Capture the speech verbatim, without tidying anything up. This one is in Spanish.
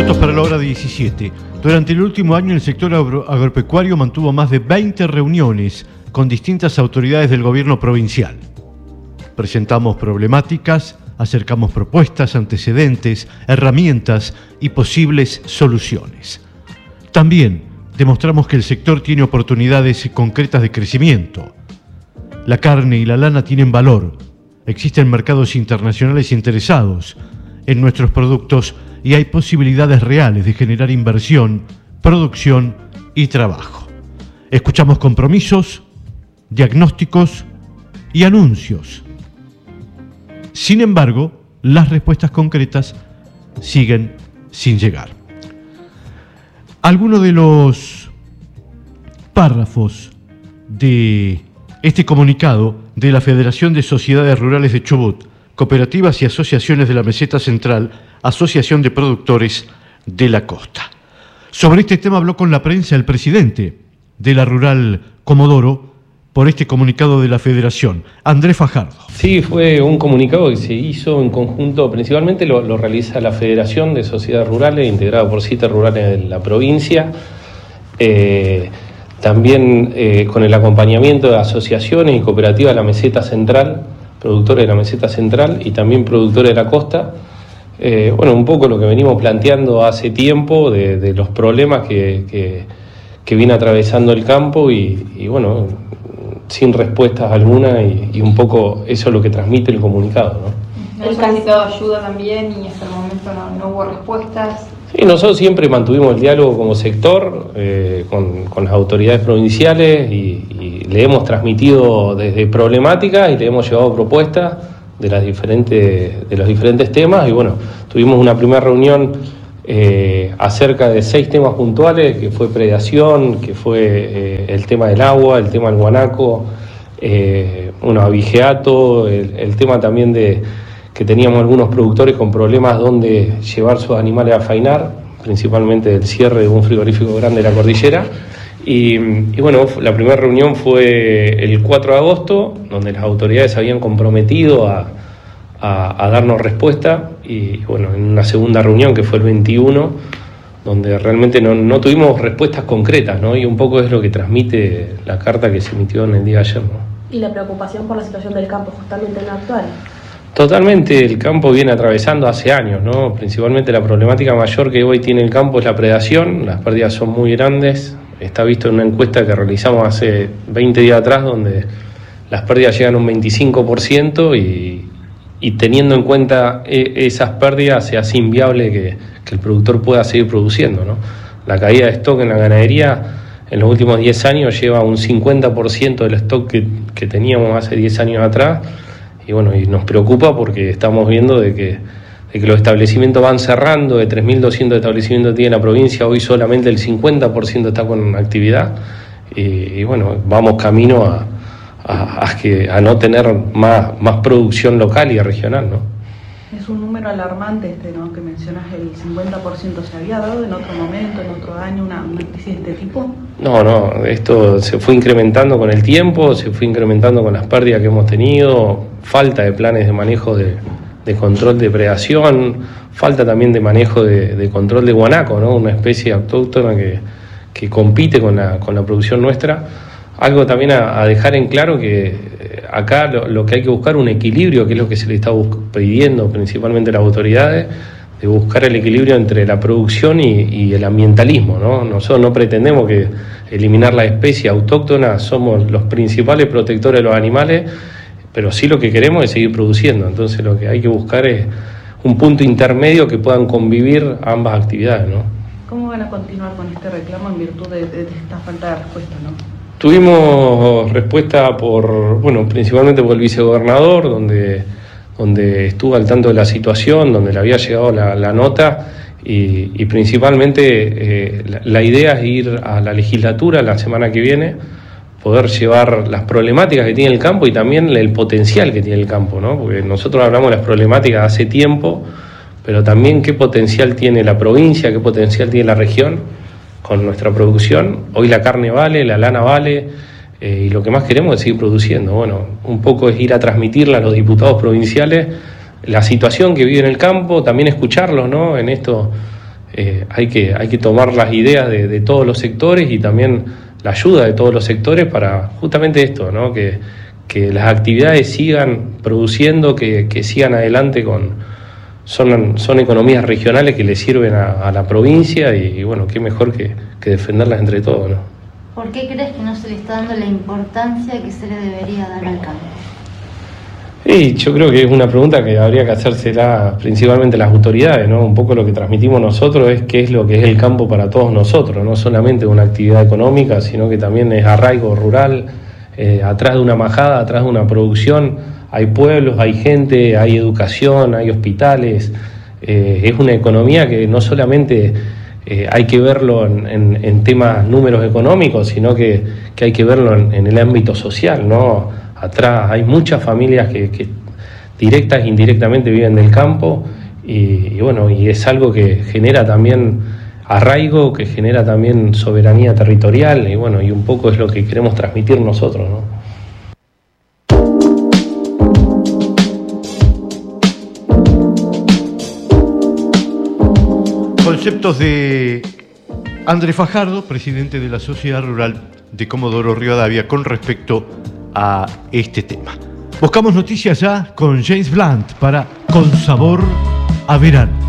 minutos para la hora diecisiete. Durante el último año el sector agro- agropecuario mantuvo más de veinte reuniones con distintas autoridades del gobierno provincial. Presentamos problemáticas, acercamos propuestas, antecedentes, herramientas y posibles soluciones. También demostramos que el sector tiene oportunidades concretas de crecimiento. La carne y la lana tienen valor. Existen mercados internacionales interesados en nuestros productos y hay posibilidades reales de generar inversión, producción y trabajo. Escuchamos compromisos, diagnósticos y anuncios. Sin embargo, las respuestas concretas siguen sin llegar. Algunos de los párrafos de este comunicado de la Federación de Sociedades Rurales de Chubut, Cooperativas y Asociaciones de la Meseta Central, Asociación de Productores de la Costa. Sobre este tema habló con la prensa el presidente de la Rural Comodoro por este comunicado de la Federación, Andrés Fajardo. Sí, fue un comunicado que se hizo en conjunto, principalmente lo, lo realiza la Federación de Sociedades Rurales, integrada por siete rurales de la provincia, eh, también eh, con el acompañamiento de asociaciones y cooperativas de la Meseta Central, productores de la Meseta Central y también productores de la Costa. Eh, bueno, un poco lo que venimos planteando hace tiempo de, de los problemas que, que, que viene atravesando el campo y, y bueno, sin respuestas alguna y, y un poco eso es lo que transmite el comunicado, ¿no? ¿Han solicitado ayuda también y hasta el momento no, no hubo respuestas? Sí, nosotros siempre mantuvimos el diálogo como sector eh, con, con las autoridades provinciales y, y le hemos transmitido desde problemáticas y le hemos llevado propuestas de las diferentes de los diferentes temas y bueno, tuvimos una primera reunión eh, acerca de seis temas puntuales, que fue predación, que fue eh, el tema del agua, el tema del guanaco, eh, bueno, abigeato, el, el tema también de que teníamos algunos productores con problemas donde llevar sus animales a faenar, principalmente del cierre de un frigorífico grande de la cordillera. Y, y bueno, la primera reunión fue el cuatro de agosto, donde las autoridades se habían comprometido a, a, a darnos respuesta, y bueno, en una segunda reunión que fue el veintiuno, donde realmente no, no tuvimos respuestas concretas, ¿no? Y un poco es lo que transmite la carta que se emitió en el día de ayer, ¿no? Y la preocupación por la situación del campo justamente en la actual. Totalmente, el campo viene atravesando hace años, ¿no? Principalmente la problemática mayor que hoy tiene el campo es la predación, las pérdidas son muy grandes. Está visto en una encuesta que realizamos hace veinte días atrás, donde las pérdidas llegan a un veinticinco por ciento y, y teniendo en cuenta esas pérdidas se hace inviable que, que el productor pueda seguir produciendo, ¿no? La caída de stock en la ganadería en los últimos diez años lleva un cincuenta por ciento del stock que, que teníamos hace diez años atrás y bueno, y nos preocupa porque estamos viendo de que de que los establecimientos van cerrando, de tres mil doscientos establecimientos que tiene la provincia, hoy solamente el cincuenta por ciento está con actividad, y, y bueno, vamos camino a, a, a, que, a no tener más, más producción local y regional, ¿no? Es un número alarmante este, ¿no?, que mencionas, el cincuenta por ciento. ¿Se había dado en otro momento, en otro año, una, una crisis de este tipo? No, no, esto se fue incrementando con el tiempo, se fue incrementando con las pérdidas que hemos tenido, falta de planes de manejo de de control de predación, falta también de manejo de, de control de guanaco, ¿no? Una especie autóctona que, que compite con la, con la producción nuestra. Algo también a, a dejar en claro que acá lo, lo que hay que buscar un equilibrio, que es lo que se le está pidiendo principalmente a las autoridades, de buscar el equilibrio entre la producción y, y el ambientalismo, ¿no? Nosotros no pretendemos que eliminar la especie autóctona, somos los principales protectores de los animales, pero sí lo que queremos es seguir produciendo. Entonces lo que hay que buscar es un punto intermedio que puedan convivir ambas actividades, ¿no? ¿Cómo van a continuar con este reclamo en virtud de, de esta falta de respuesta, no? Tuvimos respuesta por, bueno, principalmente por el vicegobernador, donde, donde estuvo al tanto de la situación, donde le había llegado la, la nota y, y principalmente eh, la, la idea es ir a la legislatura la semana que viene, poder llevar las problemáticas que tiene el campo y también el potencial que tiene el campo, ¿no? Porque nosotros hablamos de las problemáticas hace tiempo, pero también qué potencial tiene la provincia, qué potencial tiene la región con nuestra producción. Hoy la carne vale, la lana vale, eh, y lo que más queremos es seguir produciendo. Bueno, un poco es ir a transmitirle a los diputados provinciales la situación que vive en el campo, también escucharlos, ¿no? En esto eh, hay que, hay que tomar las ideas de, de todos los sectores y también la ayuda de todos los sectores para justamente esto, ¿no? que, que las actividades sigan produciendo, que, que sigan adelante con... Son, son economías regionales que le sirven a, a la provincia y, y bueno, qué mejor que, que defenderlas entre todos, ¿no? ¿Por qué crees que no se le está dando la importancia que se le debería dar al campo? Y yo creo que es una pregunta que habría que hacérsela principalmente las autoridades, ¿no? Un poco lo que transmitimos nosotros es qué es lo que es el campo para todos nosotros, no solamente una actividad económica, sino que también es arraigo rural, eh, atrás de una majada, atrás de una producción. Hay pueblos, hay gente, hay educación, hay hospitales. Eh, es una economía que no solamente eh, hay que verlo en, en, en temas números económicos, sino que, que hay que verlo en, en el ámbito social, ¿no? Atrás hay muchas familias que, que directas e indirectamente viven del campo y, y bueno, y es algo que genera también arraigo, que genera también soberanía territorial y bueno, y un poco es lo que queremos transmitir nosotros, ¿no? Conceptos de Andrés Fajardo, presidente de la Sociedad Rural de Comodoro Rivadavia, con respecto a este tema. Buscamos noticias ya con James Blunt para Con Sabor a Verano.